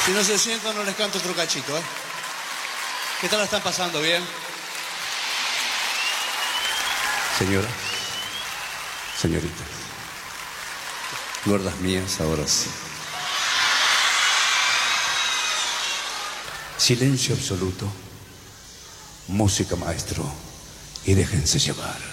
Si no se sientan, no les canto otro cachito, ¿eh? ¿Qué tal la están pasando? ¿Bien? Señora, señorita, gordas mías, ahora sí. Silencio absoluto, música maestro, y déjense llevar.